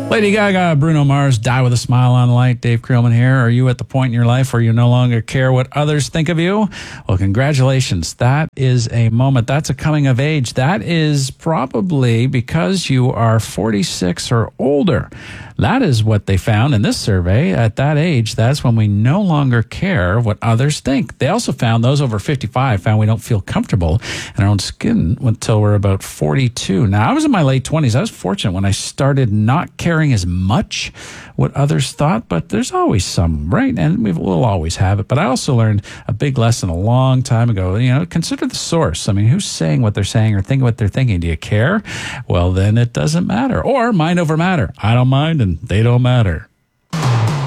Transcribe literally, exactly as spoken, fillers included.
Lady Gaga, Bruno Mars, Die with a Smile on Light. Dave Creelman here. Are you at the point in your life where you no longer care what others think of you? Well, congratulations. That is a moment. That's a coming of age. That is probably because you are forty-six or older. That is what they found in this survey. At that age, that's when we no longer care what others think. They also found those over fifty-five found we don't feel comfortable in our own skin until we're about forty-two. Now, I was in my late twenties. I was fortunate when I started not caring as much what others thought, but there's always some, right? And we will always have it. But I also learned a big lesson a long time ago. You know, consider the source. I mean, who's saying what they're saying or thinking what they're thinking? Do you care? Well, then it doesn't matter. Or mind over matter. I don't mind and they don't matter.